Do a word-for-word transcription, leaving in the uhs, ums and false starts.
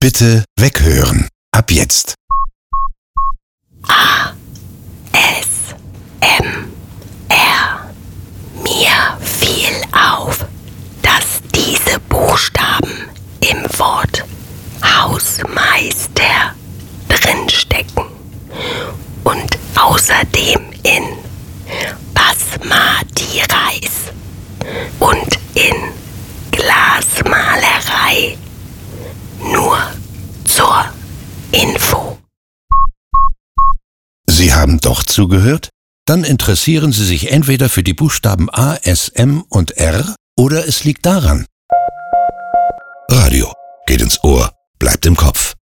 Bitte weghören. Ab jetzt. A. S. M. R. Mir fiel auf, dass diese Buchstaben im Wort Hausmeister drinstecken und außerdem in Basmati Reis und in Glasmalerei. Nur zur Info. Sie haben doch zugehört? Dann interessieren Sie sich entweder für die Buchstaben A, S, M und R oder es liegt daran. Radio geht ins Ohr, bleibt im Kopf.